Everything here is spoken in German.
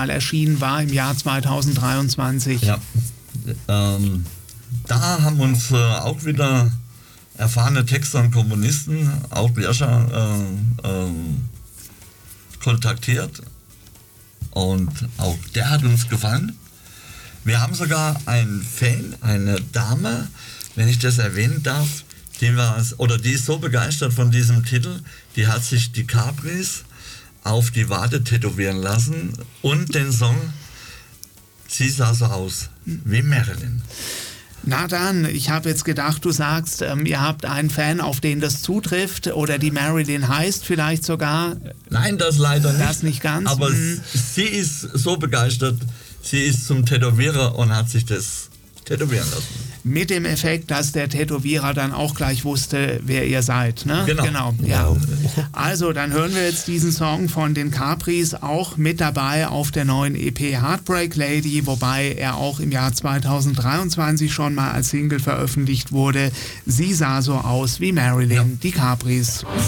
Mal erschienen war im Jahr 2023. Ja, da haben uns auch wieder erfahrene Texter und Komponisten, auch Jascha, kontaktiert und auch der hat uns gefallen. Wir haben sogar einen Fan, eine Dame, wenn ich das erwähnen darf, die ist so begeistert von diesem Titel, die hat sich die Capris auf die Wade tätowieren lassen und den Song Sie sah so aus wie Marilyn. Na dann, ich habe jetzt gedacht, du sagst, ihr habt einen Fan, auf den das zutrifft oder die Marilyn heißt vielleicht sogar. Nein, das leider nicht. Das nicht ganz. Aber sie ist so begeistert, sie ist zum Tätowierer und hat sich das tätowieren lassen. Mit dem Effekt, dass der Tätowierer dann auch gleich wusste, wer ihr seid. Ne? Genau. Ja. Also, dann hören wir jetzt diesen Song von den Capris, auch mit dabei auf der neuen EP Heartbreak Lady, wobei er auch im Jahr 2023 schon mal als Single veröffentlicht wurde. Sie sah so aus wie Marilyn, die Capris.